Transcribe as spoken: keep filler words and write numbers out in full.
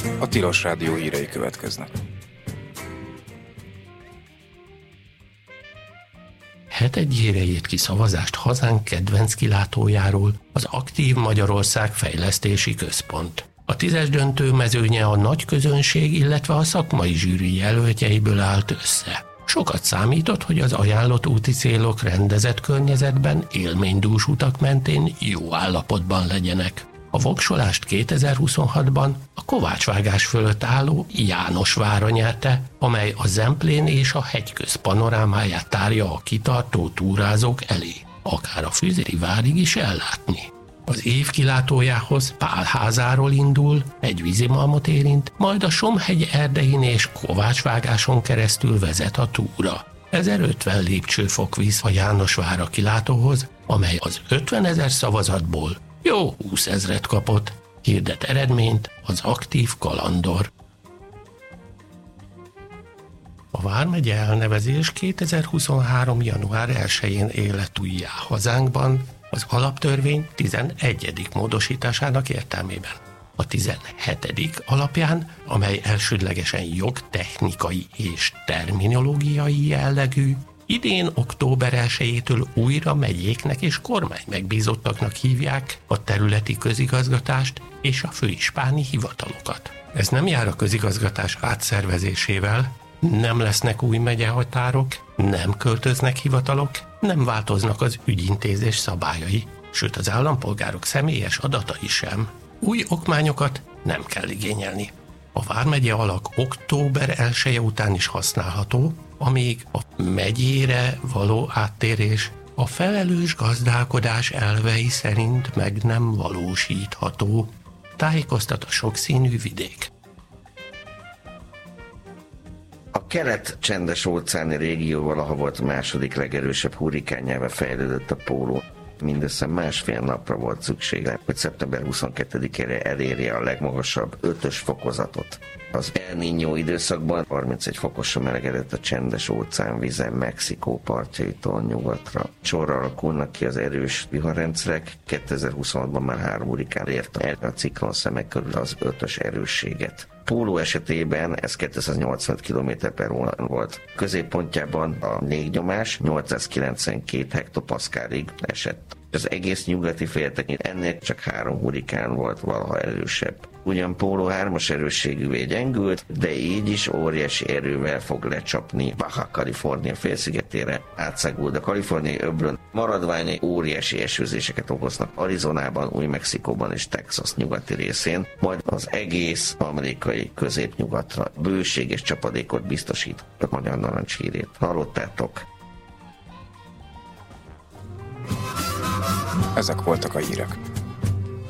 A Tilos Rádió hírei következnek. Hetedjére írt ki szavazást hazánk kedvenc kilátójáról az Aktív Magyarország Fejlesztési Központ. A tízes döntő mezőnye a nagy közönség, illetve a szakmai zsűri jelöltjeiből állt össze. Sokat számított, hogy az ajánlott úti célok rendezett környezetben, élménydús utak mentén jó állapotban legyenek. A voksolást kétezer-huszonhatban a kovácsvágás fölött álló Jánosvára nyerte, amely a Zemplén és a hegyköz panorámáját tárja a kitartó túrázók elé, akár a Füzéri várig is ellátni. Az év kilátójához Pálházáról indul, egy vízimalmot érint, majd a Somhegy erdein és kovácsvágáson keresztül vezet a túra. ezerötven lépcsőfok visz a Jánosvára kilátóhoz, amely az ötvenezer szavazatból jó húszezret kapott, hirdet eredményt az Aktív Kalandor. A vármegye elnevezés kétezer-huszonhárom. január elsején élet újjá hazánkban az alaptörvény tizenegyedik módosításának értelmében. A tizenhetedik alapján, amely elsődlegesen jogtechnikai és terminológiai jellegű, idén október elsejétől újra megyéknek és kormány megbízottaknak hívják a területi közigazgatást és a főispáni hivatalokat. Ez nem jár a közigazgatás átszervezésével, nem lesznek új megyehatárok, nem költöznek hivatalok, nem változnak az ügyintézés szabályai, sőt az állampolgárok személyes adatai sem. Új okmányokat nem kell igényelni. A vármegye alak október elseje után is használható, amíg a megyére való áttérés a felelős gazdálkodás elvei szerint meg nem valósítható, tájékoztat a sokszínű vidék. A kelet-csendes-óceáni régió valaha volt a második legerősebb hurrikánjává fejlődött a póló. Mindössze másfél napra volt szüksége, hogy szeptember huszonkettedikére elérje a legmagasabb ötös fokozatot. Az El Niño időszakban harmincegy fokosra melegedett a csendes óceán vize Mexikó partjaitól nyugatra. Sorra alakulnak ki az erős viharrendszerek, kétezer-huszonhatban már három hurrikán érte el a ciklon szemek körül az ötös erősséget. Póló esetében ez kétszáznyolcvanöt kilométer per óra volt. Középpontjában a légnyomás nyolcszázkilencvenkét hektopaszkálig esett. Az egész nyugati féltekén ennél csak három hurrikán volt valaha erősebb. Ugyan Póló hármas erősségűvé gyengült, de így is óriási erővel fog lecsapni Baja California félszigetére, átszágul a kaliforniai öblön. Maradványai óriási esőzéseket okoznak Arizonában, Új-Mexikóban és Texas nyugati részén, majd az egész amerikai középnyugatra bőséges csapadékot biztosít. A Magyar Narancs hírét hallottátok. Ezek voltak a hírek.